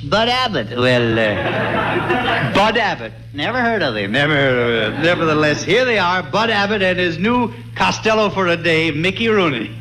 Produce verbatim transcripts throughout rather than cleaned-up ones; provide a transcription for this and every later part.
Bud Abbott. Well, uh, Bud Abbott. Never heard of him. Never heard of him. Nevertheless, here they are, Bud Abbott and his new Costello for a day, Mickey Rooney.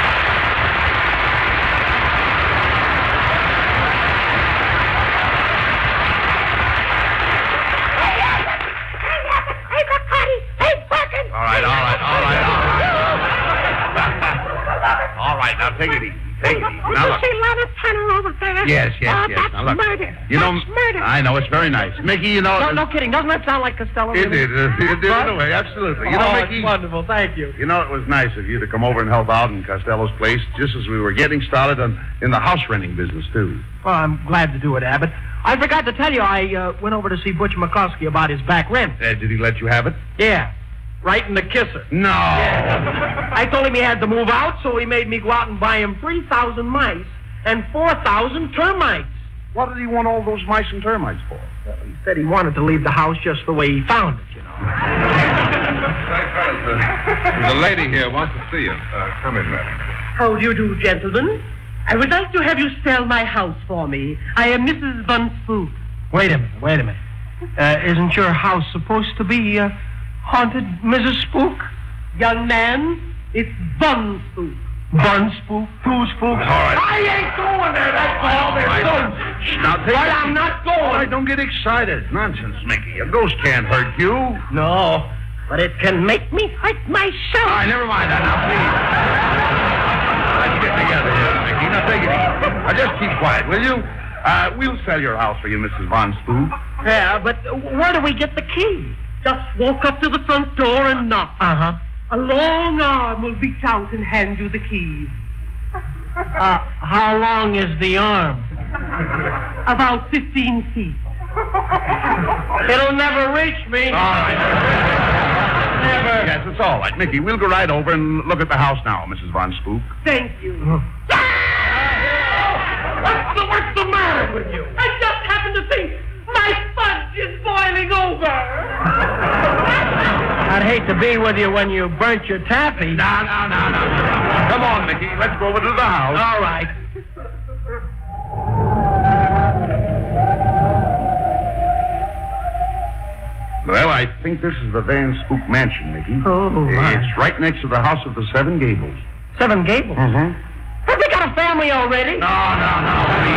Now, take it easy. Take it easy. Now, look. You see Leonard Tanner over there? Yes, yes, oh, yes. That's Now, look. murder. You know, that's murder. I know, it's very nice. Mickey, you know... No, no kidding. Doesn't that sound like Costello? It did. It did in a way, absolutely. You know, oh, Mickey... it's wonderful. Thank you. You know, it was nice of you to come over and help out in Costello's place just as we were getting started on, in the house-renting business, too. Well, I'm glad to do it, Abbott. I forgot to tell you, I uh, went over to see Butch McCluskey about his back rent. Uh, did he let you have it? Yeah. Right in the kisser. No. Yeah. I told him he had to move out, so he made me go out and buy him three thousand mice and four thousand termites. What did he want all those mice and termites for? Well, he said he wanted to leave the house just the way he found it, you know. There's a lady here wants to see you. Uh, come in, madam. How do you do, gentlemen? I would like to have you sell my house for me. I am Missus Von Spook. Wait a minute, wait a minute. Uh, isn't your house supposed to be uh, haunted, Missus Spook? Young man, it's Von Spook. One spook, two spooks. All right. I ain't going there, that's all there's right. doing. Shh, now take But it I'm easy. not going. All right, don't get excited. Nonsense, Mickey. A ghost can't hurt you. No, but it can make me hurt myself. All right, never mind that now, please. Let's get together here, Mickey. Now take it easy. Now just keep quiet, will you? Uh, we'll sell your house for you, Missus Von Spook. Yeah, but where do we get the key? Just walk up to the front door and knock. Uh-huh. A long arm will reach out and hand you the keys. Uh, how long is the arm? About fifteen feet. It'll never reach me. All right. Never. Yes, it's all right. Mickey, we'll go right over and look at the house now, Missus Von Spook. Thank you. What's the, what's the matter with you? I just happened to think my fudge is boiling over. I'd hate to be with you when you burnt your taffy. No, no, no, no. Come on, Mickey. Let's go over to the house. All right. Well, I think this is the Van Spook Mansion, Mickey. Oh, my. It's right next to the House of the Seven Gables. Seven Gables? Mm-hmm. Have they got a family already? No, no, no.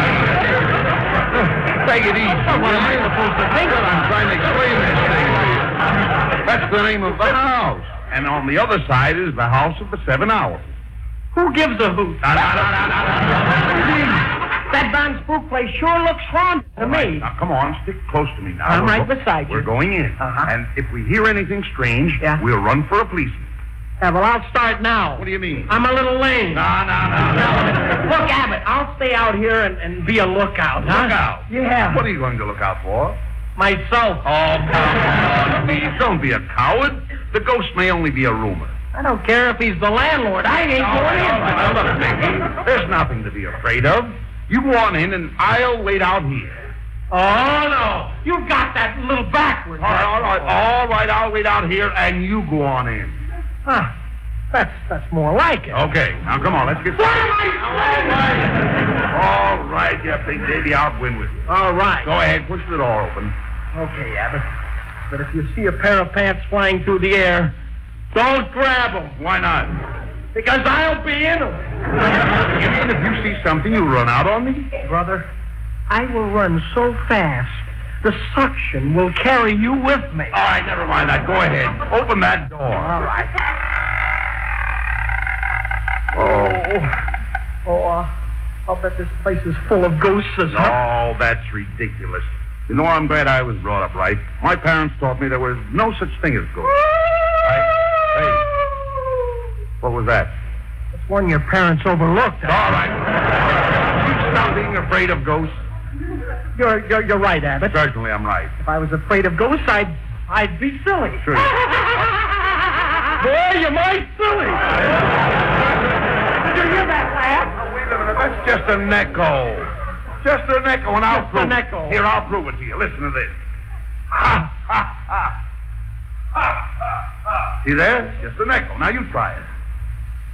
Take it easy. What am I supposed to think I'm about? trying to explain this thing to you. That's the name of the house. And on the other side is the House of the Seven Owls. Who gives a hoot? No, no, no, no, no, no. That Van Spook place sure looks haunted to All right, me. now, come on, stick close to me now. I'm We're right go- beside you. We're going in. Uh-huh. And if we hear anything strange, Yeah. we'll run for a policeman. Yeah, well, I'll start now. What do you mean? I'm a little lame. No, no, no, no. Look, Abbott, I'll stay out here and, and be a lookout, huh? Look out. Yeah. What are you going to look out for? Myself. Oh, come on, please. Don't be a coward. The ghost may only be a rumor. I don't care if he's the landlord. I ain't All going right, all right. in. Now, look, Mickey, there's nothing to be afraid of. You go on in, and I'll wait out here. Oh, no. You got that a little backwards. All right, all right, all right, I'll wait out here, and you go on in. Huh. That's, that's more like it. Okay, now come on, let's get What am I All right, you big baby, I'll win with you. All right. Go ahead, push the door open. Okay, Abbott. But if you see a pair of pants flying through the air, don't grab them. Why not? Because I'll be in them. You mean if you see something, you run out on me? Brother, I will run so fast, the suction will carry you with me. All right, never mind that. Go ahead. Open that door. All right. Oh, oh, uh, I'll bet this place is full of ghosts. Huh? Oh, that's ridiculous. You know, I'm glad I was brought up right. My parents taught me there was no such thing as ghosts. I, hey, what was that? That's one your parents overlooked. All right. You stop being afraid of ghosts. You're, you're, you're right, Abbott. Certainly, I'm right. If I was afraid of ghosts, I'd, I'd be silly. Sure. Boy, you're my silly. Did you hear that laugh? Now, wait a minute. That's just an echo. Just an echo, and I'll Just prove an it. echo. Here, I'll prove it to you. Listen to this. Ha, ha, ha. Ha, ha, ha. See there? Just an echo. Now, you try it.